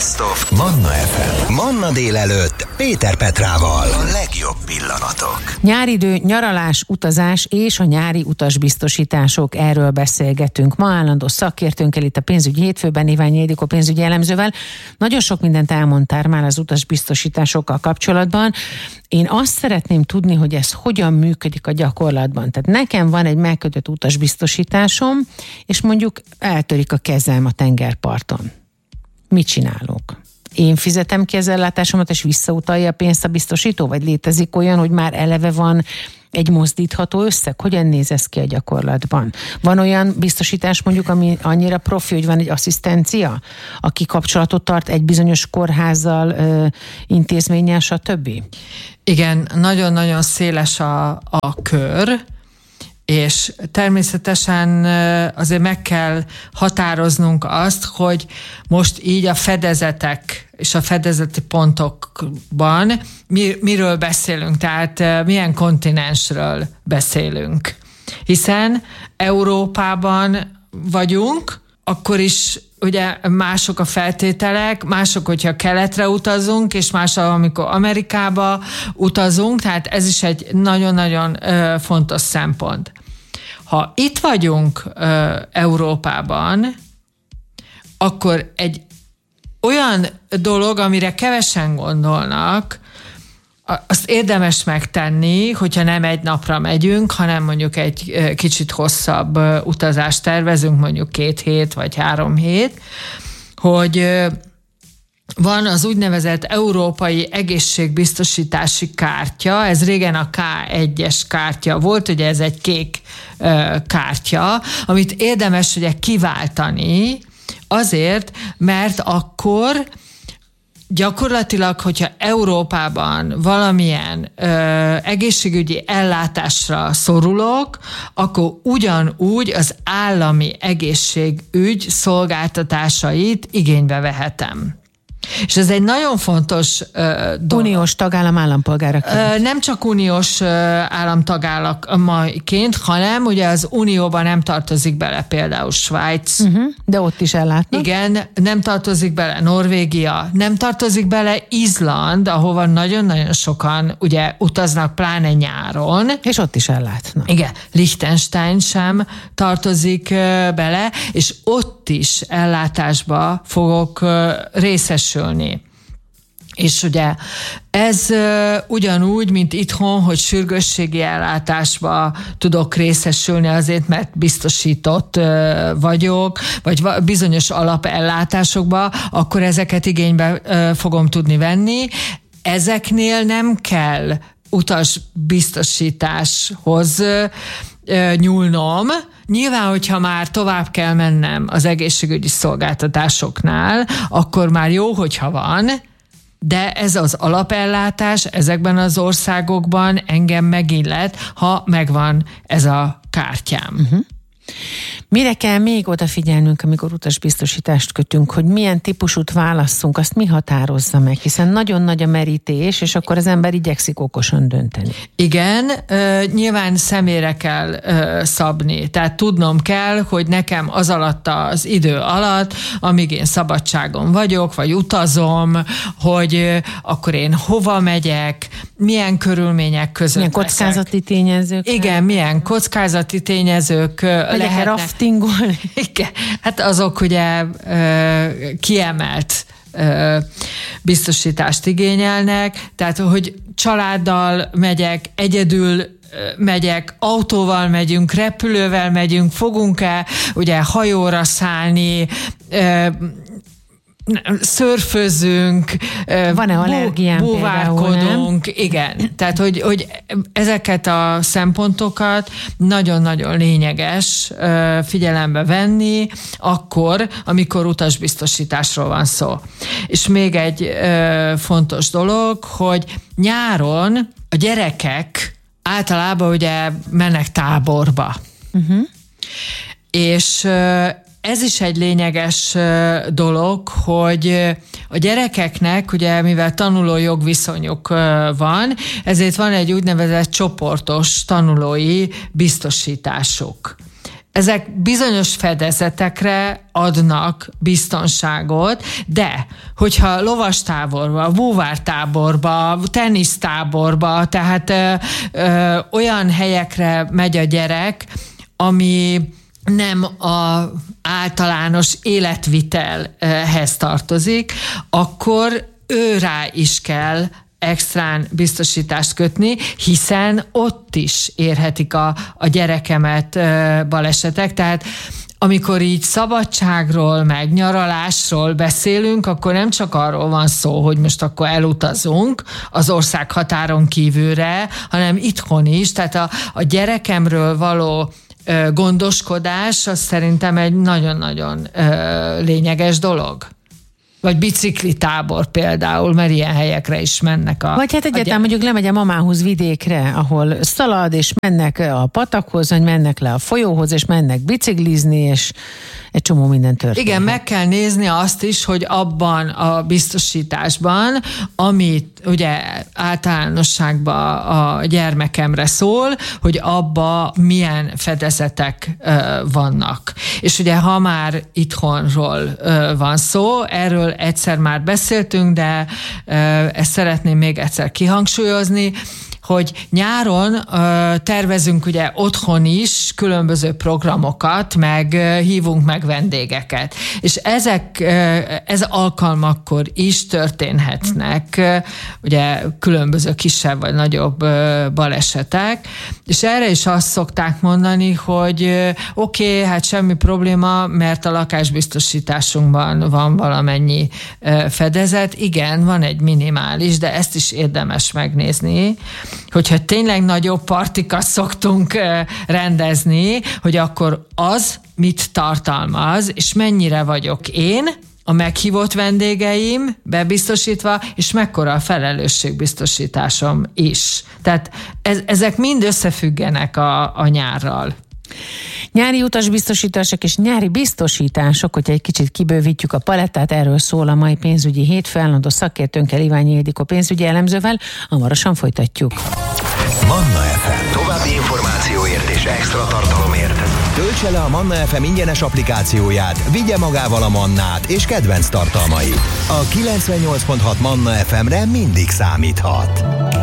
Best of Manna FM. Manna délelőtt Péter Petrával. A legjobb pillanatok. Nyáridő, nyaralás, utazás és a nyári utasbiztosítások. Erről beszélgetünk ma állandó szakértőnkkel itt a Pénzügyi Hétfőben, Iványi Ildikó pénzügyi elemzővel. Nagyon sok mindent elmondtál már az utasbiztosításokkal kapcsolatban. Én azt szeretném tudni, hogy ez hogyan működik a gyakorlatban. Tehát nekem van egy megkötött utasbiztosításom, és mondjuk eltörik a kezem a tengerparton. Mit csinálok? Én fizetem ki az ellátásomat, és visszautalja a pénzt a biztosító? Vagy létezik olyan, hogy már eleve van egy mozdítható összeg? Hogyan néz ez ki a gyakorlatban? Van olyan biztosítás mondjuk, ami annyira profi, hogy van egy asszisztencia, aki kapcsolatot tart egy bizonyos kórházzal, intézménnyel, stb.? Igen, nagyon-nagyon széles a kör, és természetesen azért meg kell határoznunk azt, hogy most így a fedezetek és a fedezeti pontokban miről beszélünk, tehát milyen kontinensről beszélünk. Hiszen Európában vagyunk, akkor is ugye mások a feltételek, mások, hogyha keletre utazunk, és mások, amikor Amerikába utazunk, tehát ez is egy nagyon-nagyon fontos szempont. Ha itt vagyunk Európában, akkor egy olyan dolog, amire kevesen gondolnak, azt érdemes megtenni, hogyha nem egy napra megyünk, hanem mondjuk egy kicsit hosszabb utazást tervezünk, mondjuk 2 hét vagy 3 hét, hogy van az úgynevezett Európai Egészségbiztosítási Kártya, ez régen a K1-es kártya volt, ugye ez egy kék kártya, amit érdemes ugye kiváltani azért, mert akkor gyakorlatilag, hogyha Európában valamilyen egészségügyi ellátásra szorulok, akkor ugyanúgy az állami egészségügy szolgáltatásait igénybe vehetem. És ez egy nagyon fontos dolog. Uniós tagállam állampolgáraként. Nem csak uniós államtagállamaként, hanem ugye az unióban nem tartozik bele például Svájc. De ott is ellátnak. Igen, nem tartozik bele Norvégia, nem tartozik bele Izland, ahova nagyon-nagyon sokan ugye utaznak, pláne nyáron. És ott is ellátnak. Igen, Liechtenstein sem tartozik bele, és ott is ellátásba fogok részesülni. És ugye ez ugyanúgy, mint itthon, hogy sürgősségi ellátásba tudok részesülni azért, mert biztosított vagyok, vagy bizonyos alapellátásokba, akkor ezeket igénybe fogom tudni venni. Ezeknél nem kell utasbiztosításhoz nyúlnom. Nyilván, hogyha már tovább kell mennem az egészségügyi szolgáltatásoknál, akkor már jó, hogyha van, de ez az alapellátás ezekben az országokban engem megillet, ha megvan ez a kártyám. Mire kell még odafigyelnünk, amikor utasbiztosítást kötünk, hogy milyen típusút válasszunk, azt mi határozza meg, hiszen nagyon nagy a merítés, és akkor az ember igyekszik okosan dönteni. Igen, nyilván személyre kell szabni, tehát tudnom kell, hogy nekem az alatt az idő alatt, amíg én szabadságon vagyok, vagy utazom, hogy akkor én hova megyek, milyen körülmények között milyen kockázati tényezők. Igen, milyen kockázati tényezők lehetnek. Raftingolni. Igen, hát azok ugye kiemelt biztosítást igényelnek, tehát hogy családdal megyek, egyedül megyek, autóval megyünk, repülővel megyünk, fogunk-e ugye hajóra szállni, szörfözünk, van-e allergiám búvárkodunk, igen. Tehát, hogy ezeket a szempontokat nagyon-nagyon lényeges figyelembe venni akkor, amikor utasbiztosításról van szó. És még egy fontos dolog, hogy nyáron a gyerekek általában ugye mennek táborba. És ez is egy lényeges dolog, hogy a gyerekeknek, ugye mivel tanuló jogviszonyuk van, ezért van egy úgynevezett csoportos tanulói biztosításuk. ezek bizonyos fedezetekre adnak biztonságot, de hogyha lovastáborba, búvártáborba, tenisztáborba, tehát olyan helyekre megy a gyerek, ami nem az általános életvitelhez tartozik, akkor ő rá is kell extrán biztosítást kötni, hiszen ott is érhetik a gyerekemet balesetek. Tehát amikor így szabadságról, meg nyaralásról beszélünk, akkor nem csak arról van szó, hogy most akkor elutazunk az ország határon kívülre, hanem itthon is. Tehát a gyerekemről való gondoskodás az szerintem egy nagyon-nagyon lényeges dolog. Vagy biciklitábor például, mert ilyen helyekre is mennek vagy hát egyáltalán mondjuk lemegy a mamához vidékre, ahol szalad, és mennek a patakhoz, vagy mennek le a folyóhoz, és mennek biciklizni, és egy csomó minden történik. Igen, meg kell nézni azt is, hogy abban a biztosításban, amit ugye általánosságban a gyermekemre szól, hogy abba milyen fedezetek vannak. És ugye ha már itthonról van szó, erről egyszer már beszéltünk, de ezt szeretném még egyszer kihangsúlyozni, hogy nyáron tervezünk ugye otthon is különböző programokat, meg hívunk meg vendégeket. És ez alkalmakkor is történhetnek ugye különböző kisebb vagy nagyobb balesetek, és erre is azt szokták mondani, hogy oké, hát semmi probléma, mert a lakásbiztosításunkban van valamennyi fedezet. Igen, van egy minimális, de ezt is érdemes megnézni, hogyha tényleg nagyobb partikat szoktunk rendezni, hogy akkor az mit tartalmaz, és mennyire vagyok én, a meghívott vendégeim bebiztosítva, és mekkora a felelősségbiztosításom is. Tehát ezek mind összefüggenek a nyárral. Nyári utasbiztosítások és nyári biztosítások, hogyha egy kicsit kibővítjük a palettát, erről szól a mai pénzügyi hétfő, állandó szakértőnkkel, Iványi Ildikó pénzügyi elemzővel. Hamarosan folytatjuk. Manna FM. További információért és extra tartalomért töltse le a Manna FM ingyenes applikációját, vigye magával a Mannát és kedvenc tartalmait. A 98.6 Manna FM-re mindig számíthat.